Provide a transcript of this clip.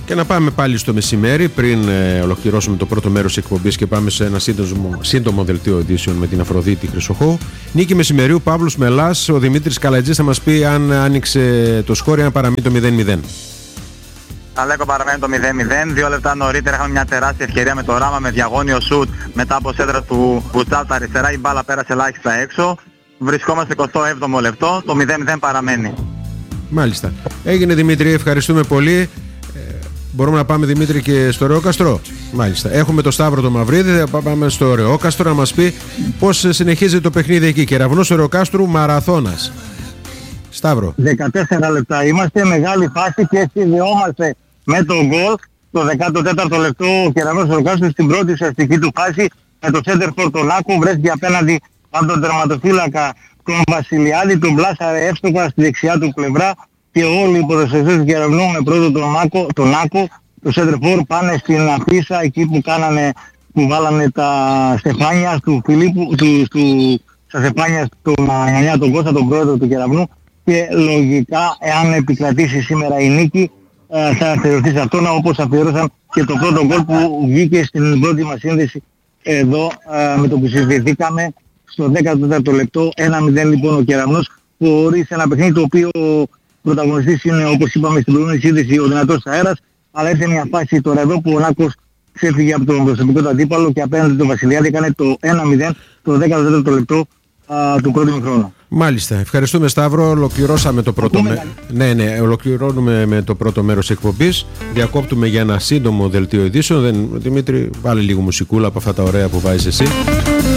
Και να πάμε πάλι στο μεσημέρι πριν ολοκληρώσουμε το πρώτο μέρος της εκπομπής και πάμε σε ένα σύντομο δελτίο ειδήσεων με την Αφροδίτη Χρυσοχώου. Νίκη μεσημεριού, Παύλος Μελάς. Ο Δημήτρης Καλατζής θα μας πει αν άνοιξε το σκόρ ή αν παραμείνει το 0-0. Αλέκο, παραμένει το 0-0. 2 λεπτά νωρίτερα είχαμε μια τεράστια ευκαιρία με το Ράμα με διαγώνιο σουτ μετά από σέντρα του Μπουτσάλ τα αριστερά. Η μπάλα πέρασε ελάχιστα έξω. Βρισκόμαστε 27ο λεπτό. Το 0-0 παραμένει. Μάλιστα. Έγινε, Δημήτρη, ευχαριστούμε πολύ. Μπορούμε να πάμε, Δημήτρη, και στο Ρεόκαστρο. Μάλιστα. Έχουμε το Σταύρο το Μαυρίδη. Θα πάμε στο Ρεόκαστρο να μας πει πώς συνεχίζει το παιχνίδι εκεί. Κεραυνός Ρεοκάστρου Μαραθώνας. Σταύρο. 14 λεπτά είμαστε. Μεγάλη φάση και συνδεόμαστε με τον γκολ. Το 14ο λεπτό ο Κεραυνός Ρεοκάστρου στην πρώτη ουσιαστική του φάση με το center for τον Άκο βρέθηκε απέναντι από τον τερματοφύλακα τον Βασιλιάδη. Τον πλάσαρε εύστοχα στη δεξιά του πλευρά. Και όλοι οι ποδοσφαιριστές του Κεραυνού με πρώτο τον Άκο, το Σέντερφορ, πάνε στην αφίσα εκεί που βάλανε τα στεφάνια του Φιλίππου, στα στεφάνια του Μανιανιά τον Κώστα, τον πρόεδρο του Κεραυνού, και λογικά εάν επικρατήσει σήμερα η νίκη θα αφιερωθεί σε αυτόν, όπως αφιέρωσαν και το πρώτο γκολ που βγήκε στην πρώτη μας σύνδεση εδώ με το που συζητηθήκαμε στο 14ο λεπτό. 1-0 λοιπόν ο Κεραυνός, χωρίς ένα παιχνίδι το οποίο ο πρωταγωνιστής είναι, όπως είπαμε στην προηγούμενη σύνδεση, ο δυνατός αέρας, αλλά έρχεται μια φάση τώρα εδώ που ο Νάκος ξέφυγε από τον προσωπικό του αντίπαλο και απέναντι τον Βασιλιάδη έκανε το 1-0 το 14ο λεπτό του πρώτου ημιχρόνου. Μάλιστα. Ευχαριστούμε, Σταύρο. Ολοκληρώσαμε το πρώτο ολοκληρώνουμε με το πρώτο μέρος της εκπομπής. Διακόπτουμε για ένα σύντομο δελτίο ειδήσεων. Δημήτρη, βάλε λίγο μουσικούλα από αυτά τα ωραία που βάζεις εσύ.